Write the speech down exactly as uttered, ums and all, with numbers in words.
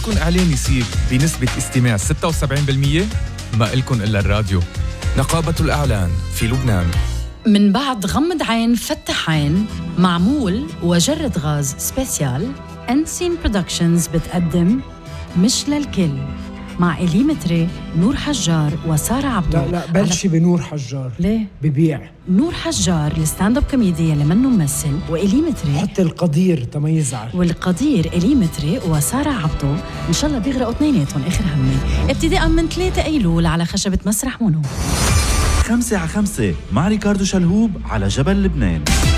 بدكن إعلان يصير بنسبة استماع ستة وسبعين بالمية؟ ما إلكن إلا الراديو. نقابة الإعلان في لبنان. من بعد غمض عين فتح عين معمول وجرد غاز سبيسيال، أنسين برودكشنز بتقدم مش للكل مع إليمتري، نور حجار وسارة عبدو. لا لا بلشي على... بنور حجار. ليه؟ ببيع نور حجار الستاند اب كوميدي اللي منه ممثل، وإليمتري حتى القدير تميزعر والقدير إليمتري وسارة عبدو. إن شاء الله بيغرقوا اثنيناتهم آخر همي، ابتداء من ثلاثة أيلول على خشبة مسرح مونو. خمسة على خمسة مع ريكاردو شلهوب على جبل لبنان.